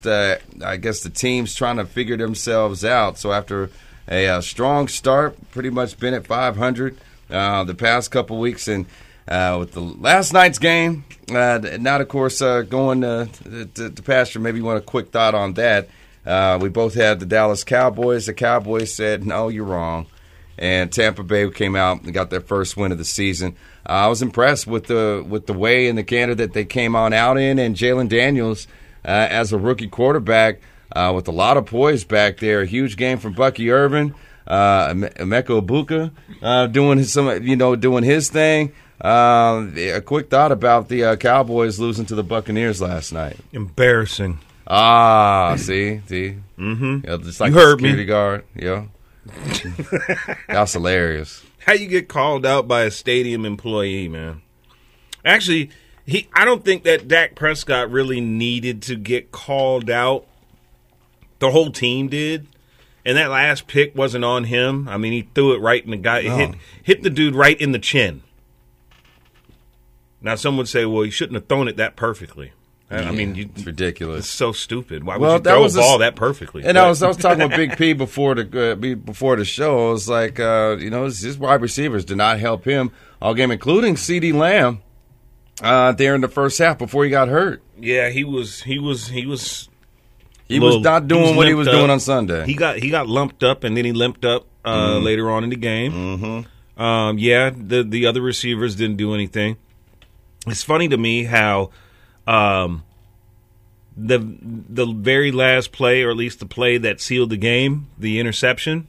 I guess the team's trying to figure themselves out. So after a strong start, pretty much been at 500 the past couple weeks, and with the last night's game, now of course going to pasture. Maybe you want a quick thought on that. We both had the Dallas Cowboys. The Cowboys said, "No, you're wrong," and Tampa Bay came out and got their first win of the season. I was impressed with the way and the canter that they came on out in, and Jalen Daniels as a rookie quarterback with a lot of poise back there. A huge game from Bucky Irvin, Emeka Egbuka doing his thing. A quick thought about the Cowboys losing to the Buccaneers last night. Embarrassing. See, Mm-hmm. yeah, just like you heard security me. guard. Yeah, that's hilarious. How you get called out by a stadium employee, man? Actually, I don't think that Dak Prescott really needed to get called out. The whole team did. And that last pick wasn't on him. I mean, he threw it right in the guy. No. Hit the dude right in the chin. Now, some would say, well, you shouldn't have thrown it that perfectly. I mean, it's ridiculous. It's so stupid. Why would you throw a ball that perfectly? And I was talking with Big P before the show. I was like, his wide receivers did not help him all game, including CeeDee Lamb there in the first half before he got hurt. Yeah, he was not doing what he was doing on Sunday. He got lumped up, and then he limped up later on in the game. Mm-hmm. The other receivers didn't do anything. It's funny to me how the very last play, or at least the play that sealed the game, the interception.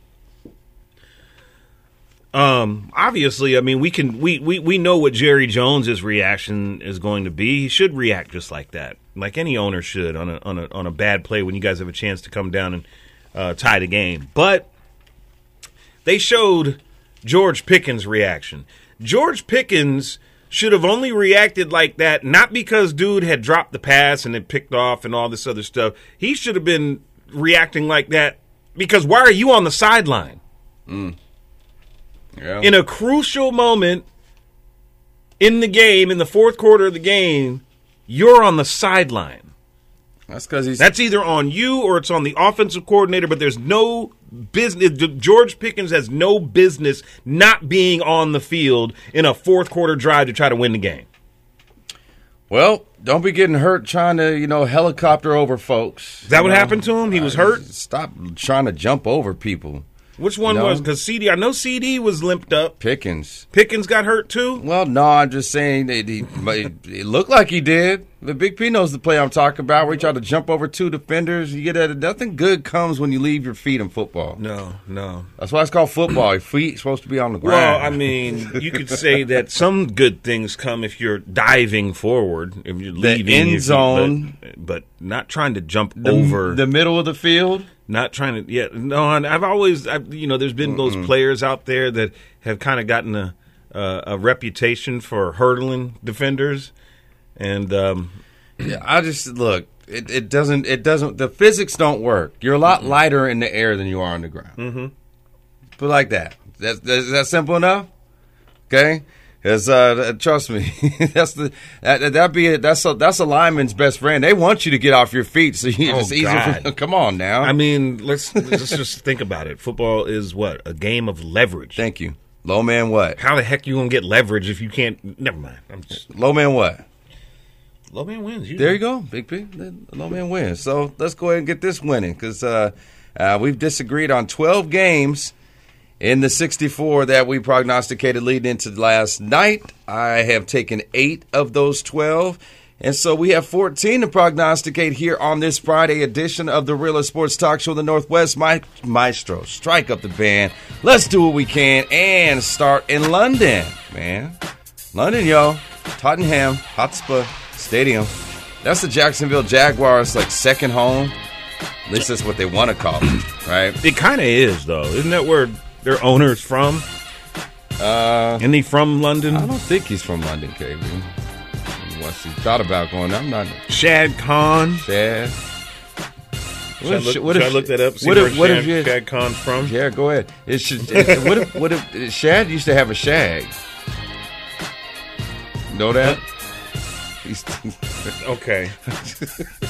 Obviously, I mean, we know what Jerry Jones's reaction is going to be. He should react just like that, like any owner should on a bad play when you guys have a chance to come down and tie the game. But they showed George Pickens' reaction. George Pickens should have only reacted like that, not because dude had dropped the pass and it picked off and all this other stuff. He should have been reacting like that because why are you on the sideline? Yeah. In a crucial moment in the game, in the fourth quarter of the game, you're on the sideline. That's either on you or it's on the offensive coordinator, but there's no business. George Pickens has no business not being on the field in a fourth quarter drive to try to win the game. Well, don't be getting hurt trying to, helicopter over folks. Is that what happened to him? He was hurt? Stop trying to jump over people. Which one was? Because I know CD was limped up. Pickens got hurt too? Well, no, I'm just saying it looked like he did. The Big P knows the play I'm talking about where he tried to jump over two defenders. You get at it. Nothing good comes when you leave your feet in football. No. That's why it's called football. Your feet are supposed to be on the ground. Well, I mean, you could say that some good things come if you're diving forward, if you're leaving the end zone, but not trying to jump over the middle of the field. Not trying to, there's been those players out there that have kind of gotten a reputation for hurdling defenders, and I just look. It doesn't. The physics don't work. You're a lot lighter in the air than you are on the ground. Mm-hmm. Put it like that. Is that simple enough? Okay. Because trust me, that's a lineman's best friend. They want you to get off your feet, so it's easier. Come on now. I mean, let's just think about it. Football is what? A game of leverage. Thank you. Low man what? How the heck you gonna get leverage if you can't? Never mind. Low man what? Low man wins. There you go, Big P. Low man wins. So let's go ahead and get this winning because we've disagreed on 12 games. In the 64 that we prognosticated leading into last night, I have taken 8 of those 12. And so we have 14 to prognosticate here on this Friday edition of the Realest Sports Talk Show, the Northwest Maestro. Strike up the band. Let's do what we can and start in London, man. London, yo. Tottenham Hotspur Stadium. That's the Jacksonville Jaguars, second home. At least that's what they want to call it, right? It kind of is, though. Isn't that where their owner's from? Isn't he from London? I don't think he's from London, KB. Once he thought about going, I'm not. Shad Khan. Shad. Should I look that up? See where Shad Khan's from? Yeah, go ahead. What if Shad used to have a shag? Know that? Okay.